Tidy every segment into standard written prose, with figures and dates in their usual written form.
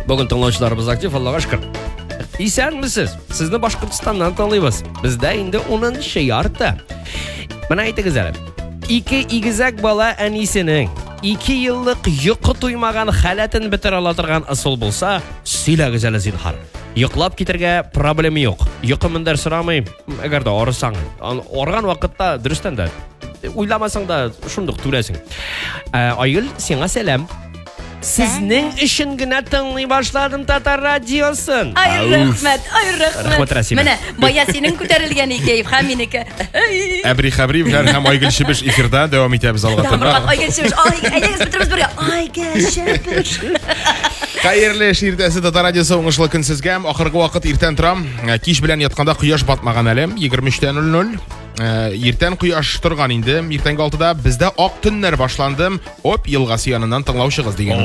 Бүгін тыңлаушыларыбыз актив, Аллаға шүкір. Исәнмісіз? Сізді Башқұртстаннан танıyбыз. Бізде енді 10-шы ярты. Мына айтыңыз әлі. 2 игізәк бала әнисінің 2 yıllık йоқы туймаған халатын бітір алатырған ысыл болса, сөйләгіз әлі зинхар. Йоқлап кетерге проблема жоқ. Йоқы міндер сұрамай, әгер де орысаң. Орған вақытта дұрыстан да, ойламасаң да шындық түресің. Айгүл, сеңа сәлем. Сізнің үшін гіне тыңлай башладым Татар радиосын. Ай, рахмет. Рахмет, Расима. Міне, бая сенің көтерілген екейіп, һәм менекі. Әбри Хабриевлер һәм Айгүл Шебеш эфирда дәвам итәбез алга таба. Айгүл Шебеш, әйдәгез бетербез бергә. Айгүл Шебеш. Хәерле ширдәсе Татар радиосы уңышлы көн сезгә. Ахыргы вакыт иртән торам. Кич белән ятканда кояш батмаган әле 23:00. Иртән кояш торган инде. Иртәнге 6-да бездә ак төннәр башланды. Оп, елгасы яныннан тыңлаучыгыз дигән.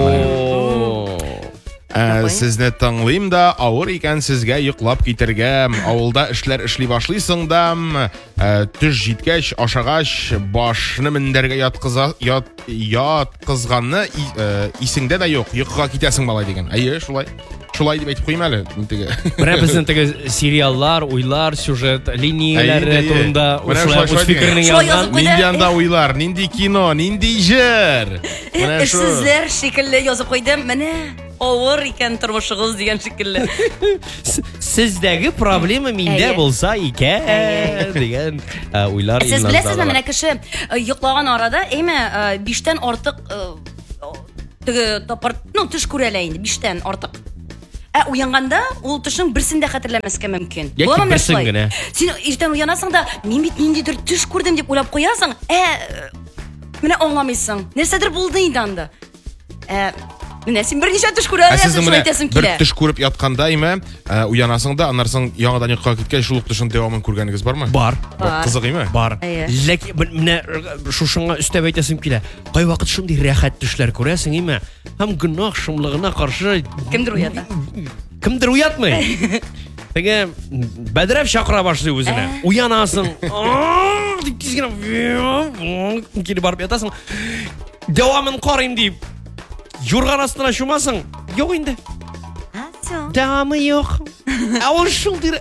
Сезне тыңлыйм да, авыр икән сезгә йоклап китергә. Авылда эшләр эшли башлыйсың да, төш җиткәч, ашагач, башны мендәргә яткызганны исеңдә дә юк, йокыга китәсең малай дигән. Әйе, шулай дип әйтеп куйм әле. Менә безнең теге сериаллар, уйлар, сюжет линияләре турында үз фикерен язган. Нинди анда уйлар, нинди кино, нинди җыр. Менә сезләр шикелле язып куйдым. Менә авыр икән тормышыгыз дигән шикелле. Сездәге проблема миндә булса икән дигән уйлар инде. Сез беләсезме, менә кеше йоклаган арада, әйме 5-тән артык теге тапар, төш күрә инде 5-тән артык. Уянганда ул төшнең берсен дә хәтерләмәскә мөмкин. Яки берсен генә. Син иртән уянасың да, мин бит ниндидер төш күрдем дип уйлап куясың. Менә аңламыйсың. Нәрсәдер булды инде анда. Менә син берничә төш күрә аласың, шулай әйтәсең килә. Бер төш күреп ятканда уянасың да, аннарсың яңадан йокыга киткәч шул төшнең дәвамын күргәнегез бармы? Бар. Кызыгыймы? Бар. Ләкин менә шушыңа өстәп әйтәсем килә. Кай вакыт шундый рәхәт төшләр күрәсең, име? Һәм гөнаһ шомлыгына каршы кемдер уята. Кемдер уятмый. Теге бәдрәп чакыра башлый үзенә. Уянасың. Дип тизгенә килеп барып ятасың. Дәвамын карыйм дип. Юрган астына чумасың. Юк инде. Дәвамы юк. Ул шундый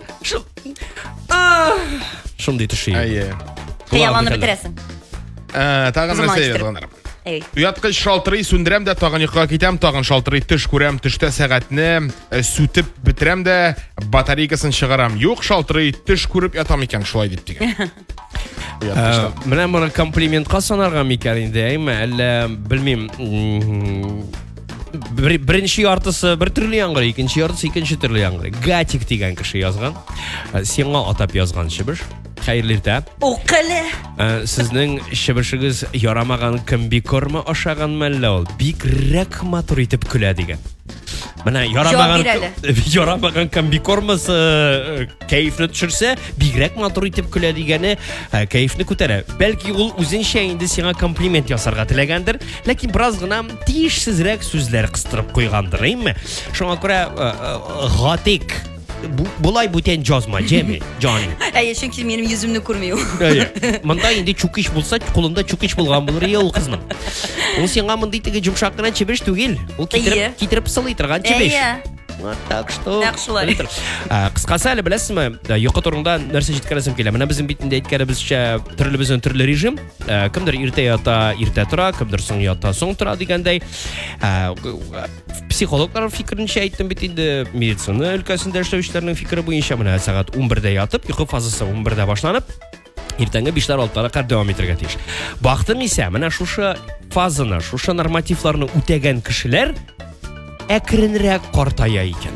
шундый төши. Әйе. Хыялланып бетерәсең. Тагын нәрсә язганнар. Уяткач шалтырый сүндерәм дә, тагын йокыга китәм, тагын шалтырый төш күрәм, төштә сәгатьне сүтеп бетерәм дә, батарейкасын чыгарам. Юк, шалтырый төш күреп ятам икән, шулай дип дигән. Менә моны комплиментка санарга микән инде, әйме, әллә белмим. Беренче яртысы бер төрле яңгыр, икенче яртысы икенче төрле яңгыр. Гатик дигән кеше язган. Сиңа атап язган Шебеш. Хәерле иртә. Укылы. Sizning Шебешегез ярамаган комбикормы ашаганмы әллә ул? Бигрәк матур итеп көлә дигән. Менә ярамаган комбикормысы кайфны төшерсә, бигрәк матур итеп көлә дигәне кайфны күтәрә. Бәлки ул үзенчә инде сиңа комплимент ясарга теләгәндер, ләкин бераз гына тиешсезрәк сүзләр кыстырып куйгандыр, әйме? Шуңа күрә гатик Булай бүтән язма, Джеми, Джонни. Әйе, чөнки минем йөземне күрми ул. Әйе. Монда инде чукиш булса, кулында чукиш булган булыр ул кызның. Ул сиңа мондый теге йомшак кына Чебеш түгел. Ул китереп сылый торган Чебеш. Так что. Кыскасы әле беләсезме, йокы турында нәрсә җиткәрәсем килә. Менә безнең битендә әйткәнебезчә, төрле режим. Кемдер иртә ята, иртә тора, кемдер соң ята, соң тора дигәндәй. Психологлар фикеренчә әйттем бит инде, медицина өлкәсендә эшләүчеләрнең фикере буенча менә сәгать 11-дә ятып, йокы фазасы 11-дә башланып, иртәнге 5-6-ларга кадәр дәвам итәргә тиеш. Бактым исә, менә шушы фазаны, шушы нормативларны үтәгән кешеләр әкренрәк картая икән.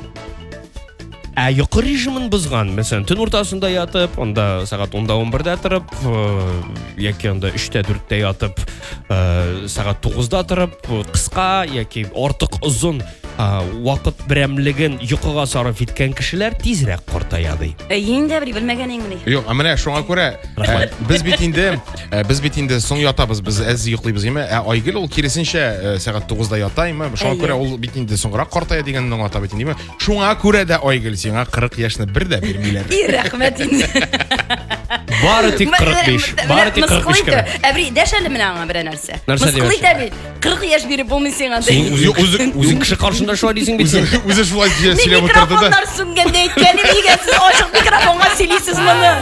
Йокы режимын бозган, мәсәлән, төн уртасында ятып, анда сәгать 10-11-дә торып, яки анда 3-4-дә ятып, сәгать 9-да торып, кыска яки артык озын вакыт берәмлеген йокыга сарыф иткән кешеләр тизрәк картая ди. Инде бер белмәгән инде. Юк, менә шуңа күрә без бит инде соң ятабыз, без әз йоклыйбыз, әйме? Айгөл ул киресенчә сәгать 9-да ята, әйме? Шуңа күрә ул бит инде соңрак картая дигәнне аңлата бит инде. Шуңа күрә дә Айгөл сиңа 40 яшьне бер дә бирмиләр. Рәхмәт инде. Бары тик 45. Бары тик 45 кенә. Әбри, дәшәле менә аңа бер нәрсә. Нәрсә дип? 40 яшь биреп булмый сиңа. Үзең кеше каршы Шунда шулай дисең бит син. Үзе шулай сөйләп отырды да. Микрофоннар сүнгәндә әйткәнем нигә сез ачык микрофонга сөйлисез моны?